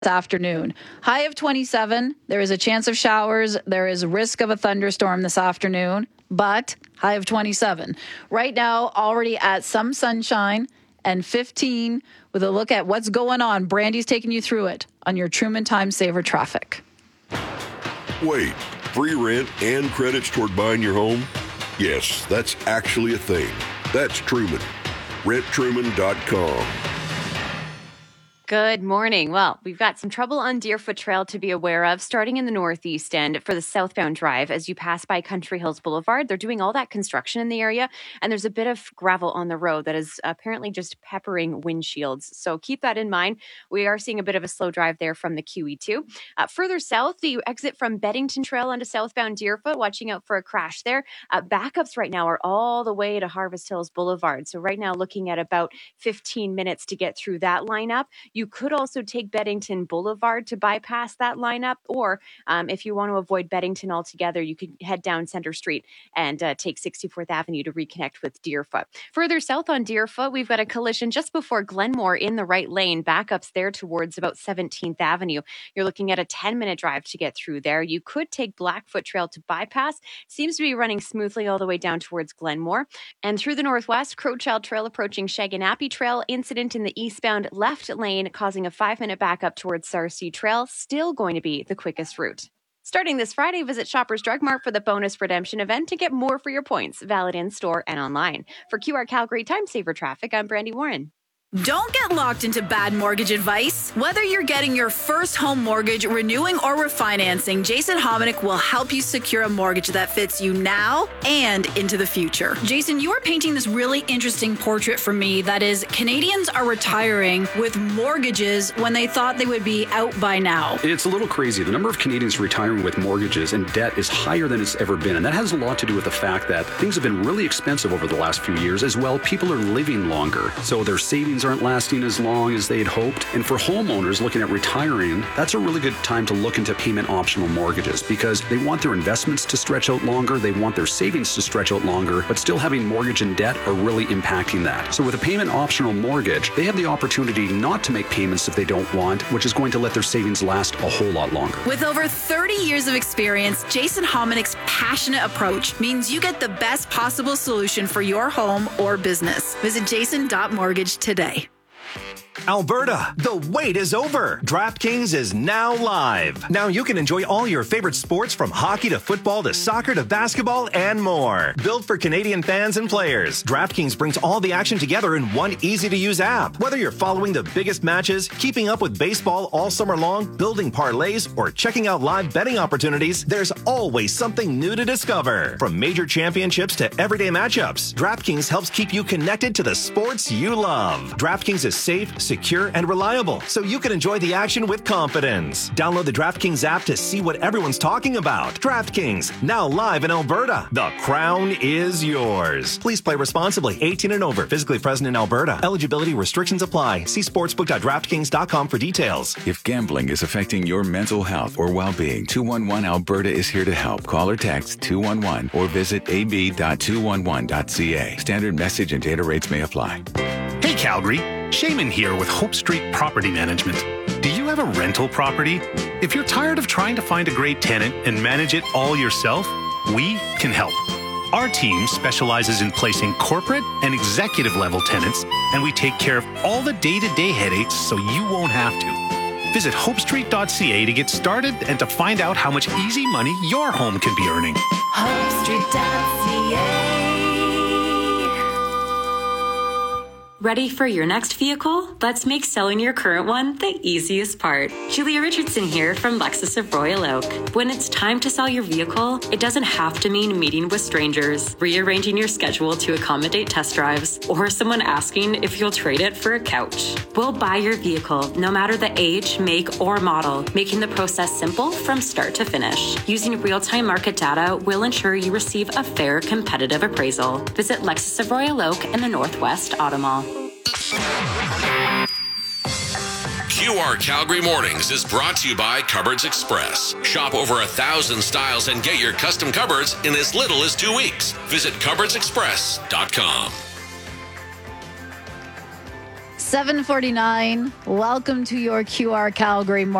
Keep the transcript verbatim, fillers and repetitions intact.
afternoon. High of twenty-seven. There is a chance of showers. There is risk of a thunderstorm this afternoon, but high of twenty-seven. Right now, already at some sunshine and fifteen with a look at what's going on. Brandy's taking you through it on your Truman Time Saver traffic. Wait, free rent and credits toward buying your home? Yes, that's actually a thing. That's Truman. rent truman dot com. Good morning. Well, we've got some trouble on Deerfoot Trail to be aware of, starting in the northeast end for the southbound drive as you pass by Country Hills Boulevard. They're doing all that construction in the area, and there's a bit of gravel on the road that is apparently just peppering windshields. So keep that in mind. We are seeing a bit of a slow drive there from the Q E two. Uh, further south, the exit from Beddington Trail onto southbound Deerfoot, watching out for a crash there. Uh, backups right now are all the way to Harvest Hills Boulevard. So right now, looking at about fifteen minutes to get through that lineup. You You could also take Beddington Boulevard to bypass that lineup, or um, if you want to avoid Beddington altogether, you could head down Center Street and uh, take sixty-fourth Avenue to reconnect with Deerfoot. Further south on Deerfoot, we've got a collision just before Glenmore in the right lane, backups there towards about seventeenth Avenue. You're looking at a ten-minute drive to get through there. You could take Blackfoot Trail to bypass. Seems to be running smoothly all the way down towards Glenmore. And through the northwest, Crowchild Trail approaching Shaganappy Trail, incident in the eastbound left lane, causing a five-minute backup towards Sarcee Trail, still going to be the quickest route. Starting this Friday, visit Shoppers Drug Mart for the bonus redemption event to get more for your points, valid in-store and online. For Q R Calgary Time Saver Traffic, I'm Brandy Warren. Don't get locked into bad mortgage advice. Whether you're getting your first home mortgage, renewing, or refinancing, Jason Hominick will help you secure a mortgage that fits you now and into the future. Jason, you are painting this really interesting portrait for me. That is, Canadians are retiring with mortgages when they thought they would be out by now. It's a little crazy. The number of Canadians retiring with mortgages and debt is higher than it's ever been. And that has a lot to do with the fact that things have been really expensive over the last few years. As well, people are living longer, so their savings aren't lasting as long as they had hoped. And for homeowners looking at retiring, that's a really good time to look into payment optional mortgages because they want their investments to stretch out longer, they want their savings to stretch out longer, but still having mortgage and debt are really impacting that. So with a payment optional mortgage, they have the opportunity not to make payments if they don't want, which is going to let their savings last a whole lot longer. With over thirty years of experience, Jason Hominick's passionate approach means you get the best possible solution for your home or business. Visit jason dot mortgage today. Alberta, the wait is over. DraftKings is now live. Now you can enjoy all your favorite sports from hockey to football to soccer to basketball and more. Built for Canadian fans and players, DraftKings brings all the action together in one easy-to-use app. Whether you're following the biggest matches, keeping up with baseball all summer long, building parlays, or checking out live betting opportunities, there's always something new to discover. From major championships to everyday matchups, DraftKings helps keep you connected to the sports you love. DraftKings is safe, secure, and reliable, so you can enjoy the action with confidence. Download the DraftKings app to see what everyone's talking about. DraftKings, now live in Alberta. The crown is yours. Please play responsibly. eighteen and over. Physically present in Alberta. Eligibility restrictions apply. See sportsbook dot draftkings dot com for details. If gambling is affecting your mental health or well-being, two one one Alberta is here to help. Call or text two one one or visit a b dot two one one dot c a. Standard message and data rates may apply. Hey Calgary, Shaman here with Hope Street Property Management. Do you have a rental property? If you're tired of trying to find a great tenant and manage it all yourself, we can help. Our team specializes in placing corporate and executive level tenants, and we take care of all the day-to-day headaches so you won't have to. Visit hope street dot c a to get started and to find out how much easy money your home can be earning. hope street dot c a. Ready for your next vehicle? Let's make selling your current one the easiest part. Julia Richardson here from Lexus of Royal Oak. When it's time to sell your vehicle, it doesn't have to mean meeting with strangers, rearranging your schedule to accommodate test drives, or someone asking if you'll trade it for a couch. We'll buy your vehicle, no matter the age, make, or model, making the process simple from start to finish. Using real-time market data will ensure you receive a fair, competitive appraisal. Visit Lexus of Royal Oak in the Northwest Auto Mall. Q R Calgary Mornings is brought to you by Cupboards Express. Shop over a thousand styles and get your custom cupboards in as little as two weeks. Visit cupboards express dot com. seven forty-nine. Welcome to your Q R Calgary